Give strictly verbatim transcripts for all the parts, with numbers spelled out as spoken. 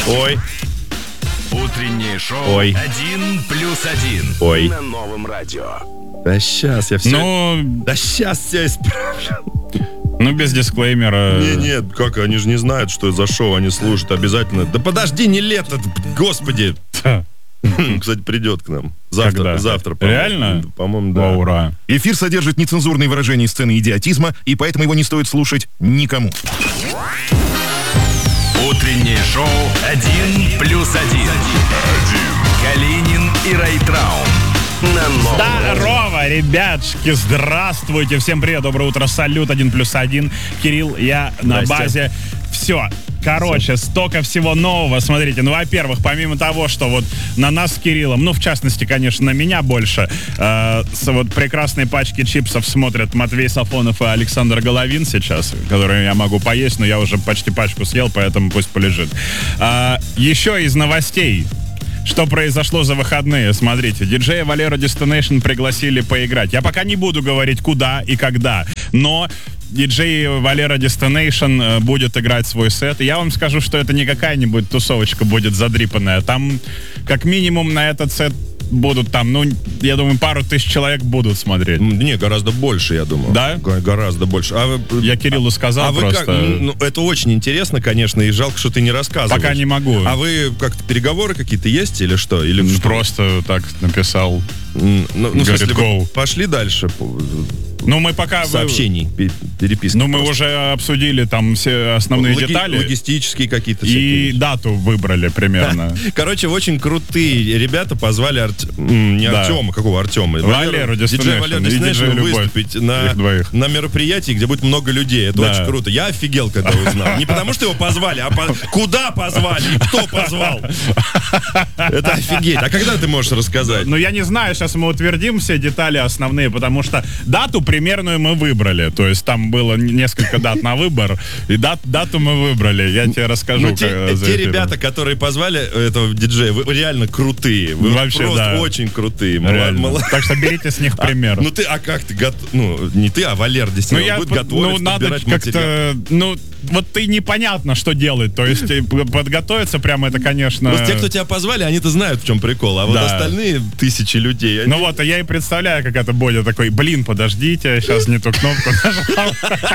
Ой. Утреннее шоу Ой. один плюс один Ой. на новом радио. Да сейчас я все... Ну, Да сейчас все исправлю. ну, без дисклеймера. Не, нет, как, они же не знают, что за шоу они слушают обязательно. Да подожди, не лето, господи. Кстати, придет к нам. Завтра, Когда? завтра, по-моему. Реально? По-моему, да. О, ура. Эфир содержит нецензурные выражения и сцены идиотизма, и поэтому его не стоит слушать никому. Утреннее шоу один плюс один. Калинин и Райtraum на новом радио. Здорово, ребятушки, здравствуйте. Всем привет, доброе утро, салют, один плюс один. Кирилл, я на Здрасте. базе. Все. Короче, столько всего нового. Смотрите, ну, во-первых, помимо того, что вот на нас с Кириллом, ну, в частности, конечно, на меня больше, э, с вот прекрасной пачки чипсов смотрят Матвей Сафонов и Александр Головин сейчас, которые я могу поесть, но я уже почти пачку съел, поэтому пусть полежит. А, еще из новостей. Что произошло за выходные? Смотрите, диджея Валера Destination пригласили поиграть. Я пока не буду говорить, куда и когда, но диджей Валера Destination будет играть свой сет. И я вам скажу, что это не какая-нибудь тусовочка будет задрипанная. Там, как минимум, на этот сет будут там, ну, я думаю, пару тысяч человек будут смотреть. Не, гораздо больше, я думаю. Да? Г- Гораздо больше. А вы... Я Кириллу сказал а вы просто. как? Ну, это очень интересно, конечно, и жалко, что ты не рассказываешь. Пока не могу. А вы как-то переговоры какие-то есть или что? Или что? Просто так написал. М, Ну, ну, в Говорит, смысле, вы go. пошли дальше по- Ну, мы пока... сообщений, пе- переписки. Ну, мы просто. уже обсудили там все основные Логи- детали. Логистические какие-то И всякие. дату выбрали примерно. Короче, очень крутые ребята позвали Арт- м, не Да. Артема, какого Артема? Валеру диджей Destination Валеру и диджей Destination Любовь. выступить на, Их двоих. на мероприятии, где будет много людей. Это Да. очень круто. Я офигел, когда узнал. Не потому, что его позвали, а по- куда позвали и кто позвал. Это офигеть. А когда ты можешь рассказать? Ну, я не знаю, сейчас мы утвердим все детали основные, потому что дату примерную мы выбрали. То есть там было н- несколько дат на выбор, и дат, дату мы выбрали. Я тебе расскажу. Ну, те, когда за те эфиром. ребята, которые позвали этого диджея, вы реально крутые. Вы Вообще, просто да. очень крутые. Мало- Реально. мало- Так что берите с них А, пример. ну ты, а как ты готов? Ну, не ты, а Валер действительно Ну, я будет под- готовиться, ну, надо подбирать материал. как-то, ну, вот ты непонятно, что делать. То есть э, п- подготовиться прямо это, конечно... Просто те, кто тебя позвали, они-то знают, в чем прикол. А вот Да. остальные тысячи людей, они... Ну вот, а я и представляю, как это Бодя такой, блин, подождите, сейчас не ту кнопку нажал.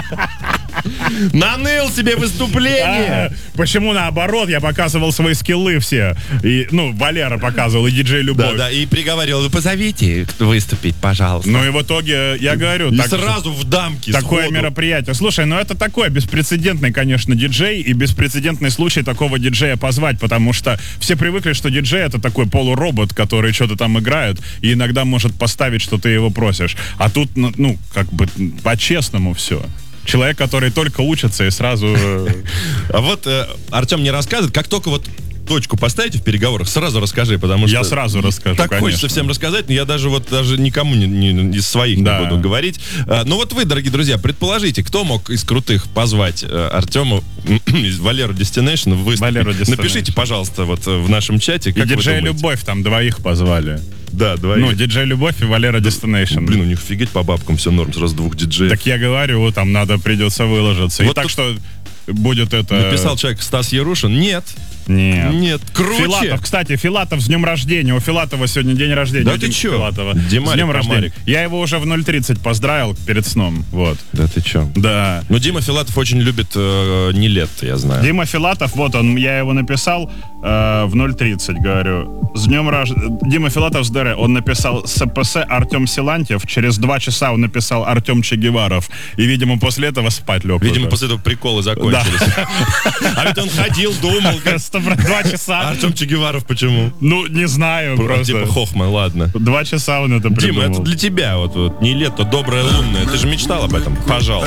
Наныл себе А, выступление! Почему наоборот? Я показывал свои скиллы все. И, ну, Валера показывал, и диджей Да, Любовь. да, и приговаривал, вы позовите выступить, пожалуйста. Ну и в итоге, я говорю, И так- сразу в дамки, такое сходу. мероприятие. Слушай, ну это такой беспрецедентный, конечно, диджей, и беспрецедентный случай такого диджея позвать, потому что все привыкли, что диджей — это такой полуробот, который что-то там играет, и иногда может поставить, что ты его просишь. А тут, ну, ну, как бы, по-честному все. Человек, который только учится и сразу... э, А вот э, Артем мне рассказывает, как только вот точку поставите в переговорах, сразу расскажи, потому что... Я сразу расскажу, Так конечно. хочется всем рассказать, но я даже вот даже никому не, не- из своих Да. не буду говорить. А, ну вот вы, дорогие друзья, предположите, кто мог из крутых позвать э, Артему, из Валеру Destination выступить? Валеру Destination. Напишите, пожалуйста, вот э, в нашем чате, И как вы диджей думаете? Любовь там двоих позвали. Да, двоих. Ну, диджей Любовь и Валера Destination. Блин, у них офигеть по бабкам все норм, сразу двух диджеев. Так я говорю, там надо, придется выложиться. Вот и так тут что будет это... Написал человек Стас Ярушин. Нет. Нет. Нет. Круче. Филатов, кстати, Филатов с днем рождения. У Филатова сегодня день рождения. Да у ты Димы чё? Филатова. Димарик, С днем рождения. Комарик. Я его уже в ноль тридцать поздравил перед сном. Вот. Да ты чё? Да. Ну, Дима Филатов очень любит э, Нилетто, я знаю. Дима Филатов, вот он, я его написал э, в ноль тридцать, говорю. С днем рождения. Дима Филатов с ДР, он написал СПС Артем Силантьев, через два часа он написал Артем Чегеваров. И, видимо, после этого спать лег. Видимо, уже. после этого приколы закончились. А ведь он ходил, думал. как- Сто про- Два часа. Артем Чегеваров почему? Ну, не знаю, Про- просто. Типа Хохма, ладно. Два часа он это Дима, придумал. это для тебя, вот, вот Нилетто, добрая лунная. Ты же мечтал об этом. Пожалуйста.